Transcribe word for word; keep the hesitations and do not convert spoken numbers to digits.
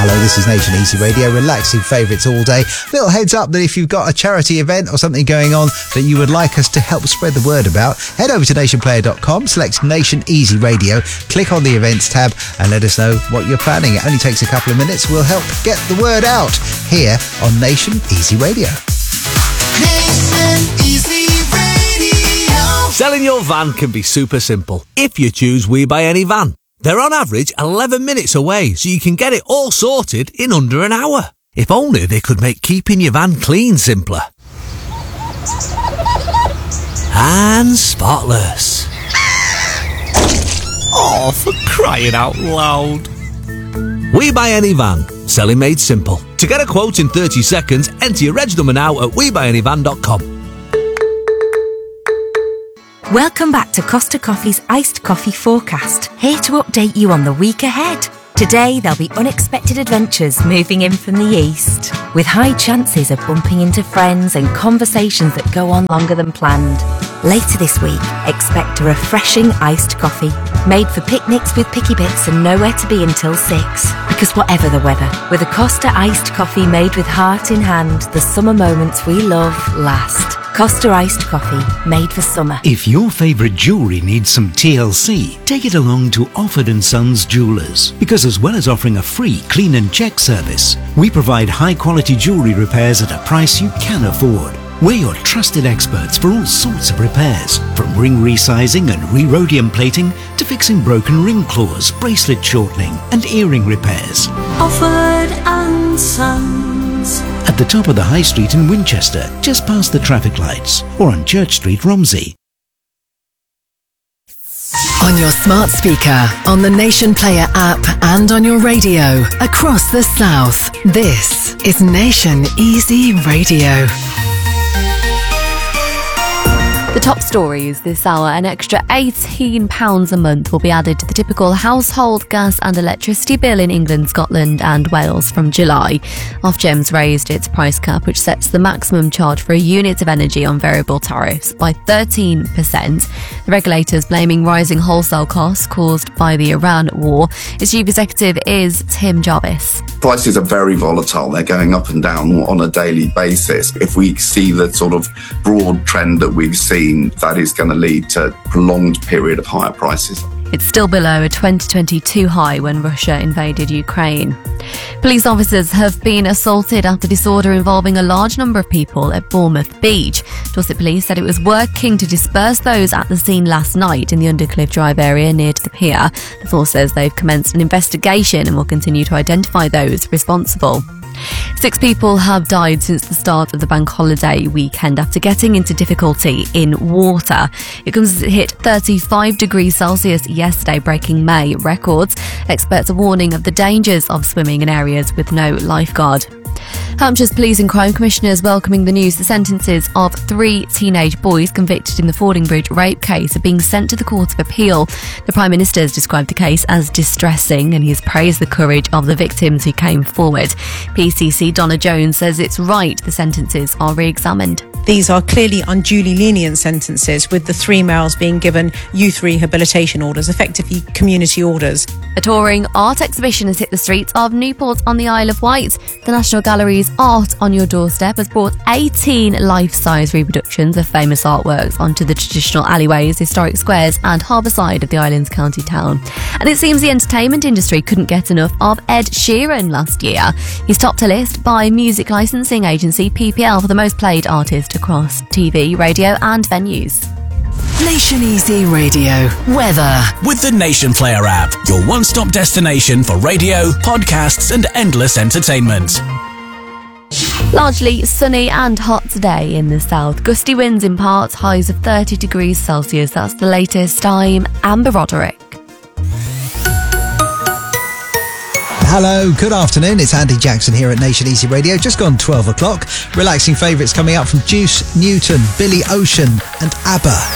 Hello, this is Nation Easy Radio, relaxing favourites all day. Little heads up that if you've got a charity event or something going on that you would like us to help spread the word about, head over to nation player dot com, select Nation Easy Radio, click on the events tab and let us know what you're planning. It only takes a couple of minutes. We'll help get the word out here on Nation Easy Radio. Nation Easy Radio. Selling your van can be super simple if you choose We Buy Any Van. They're on average eleven minutes away, so you can get it all sorted in under an hour. If only they could make keeping your van clean simpler. And spotless. Oh, for crying out loud. We Buy Any Van. Selling made simple. To get a quote in thirty seconds, enter your reg number now at we buy any van dot com. Welcome back to Costa Coffee's Iced Coffee Forecast, here to update you on the week ahead. Today, there'll be unexpected adventures moving in from the east, with high chances of bumping into friends and conversations that go on longer than planned. Later this week, expect a refreshing iced coffee, made for picnics with picky bits and nowhere to be until six. Because whatever the weather, with a Costa iced coffee made with heart in hand, the summer moments we love last. Costa iced coffee, made for summer. If your favourite jewellery needs some T L C, take it along to Offord and Sons Jewellers. Because as well as offering a free clean and check service, we provide high quality jewellery repairs at a price you can afford. We're your trusted experts for all sorts of repairs, from ring resizing and re-rhodium plating to fixing broken ring claws, bracelet shortening and earring repairs. Offord and Sons. At the top of the High Street in Winchester, just past the traffic lights, or on Church Street, Romsey. On your smart speaker, on the Nation Player app and on your radio across the South, this is Nation Easy Radio. The top stories this hour: an extra eighteen pounds a month will be added to the typical household gas and electricity bill in England, Scotland and Wales from July. Ofgem's raised its price cap, which sets the maximum charge for a unit of energy on variable tariffs by thirteen percent. The regulator's blaming rising wholesale costs caused by the Iran war. Its chief executive is Tim Jarvis. Prices are very volatile. They're going up and down on a daily basis. If we see the sort of broad trend that we've seen, that is going to lead to a prolonged period of higher prices. It's still below a twenty twenty-two high when Russia invaded Ukraine. Police officers have been assaulted after disorder involving a large number of people at Bournemouth Beach. Dorset Police said it was working to disperse those at the scene last night in the Undercliff Drive area near to the pier. The force says they've commenced an investigation and will continue to identify those responsible. Six people have died since the start of the bank holiday weekend after getting into difficulty in water. It comes as it hit thirty-five degrees Celsius yesterday, breaking May records. Experts are warning of the dangers of swimming in areas with no lifeguard. Hampshire's Police and Crime Commissioners welcoming the news the sentences of three teenage boys convicted in the Fordingbridge rape case are being sent to the Court of Appeal. The Prime Minister has described the case as distressing and he has praised the courage of the victims who came forward. P C C Donna Jones says it's right the sentences are re-examined. These are clearly unduly lenient sentences, with the three males being given youth rehabilitation orders, effectively community orders. A touring art exhibition has hit the streets of Newport on the Isle of Wight. The National Gallery's Art on Your Doorstep has brought eighteen life-size reproductions of famous artworks onto the traditional alleyways, historic squares and harbourside of the island's county town. And it seems the entertainment industry couldn't get enough of Ed Sheeran last year. He's topped a list by music licensing agency P P L for the most played artist across T V, radio and venues. Nation Easy Radio weather with the Nation Player app, your one-stop destination for radio, podcasts and endless entertainment. Largely sunny and hot today in the south. Gusty winds in parts, highs of thirty degrees Celsius. That's the latest. I'm Amber Roderick. Hello, good afternoon. It's Andy Jackson here at Nation Easy Radio. Just gone twelve o'clock. Relaxing favourites coming up from Juice, Newton, Billy Ocean and ABBA.